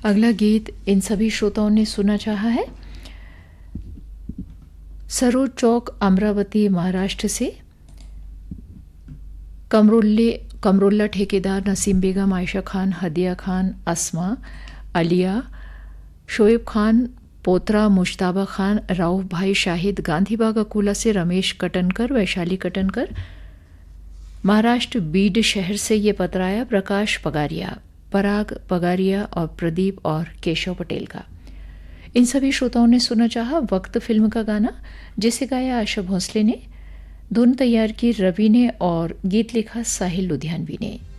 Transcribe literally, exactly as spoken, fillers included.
अगला गीत इन सभी श्रोताओं ने सुना चाहा है सरोज चौक अमरावती महाराष्ट्र से कमरुल्ले कमरुल्ला ठेकेदार नसीम बेगम आयशा खान हदिया खान अस्मा अलिया शोएब खान पोतरा मुश्ताबा खान राउफ भाई शाहिद गांधीबाग अकोला से रमेश कटनकर वैशाली कटनकर महाराष्ट्र बीड शहर से ये पत्र आया प्रकाश पगारिया पराग पगारिया और प्रदीप और केशव पटेल का। इन सभी श्रोताओं ने सुना चाहा वक्त फिल्म का गाना जिसे गाया आशा भोसले ने, धुन तैयार की रवि ने और गीत लिखा साहिल लुधियानवी ने।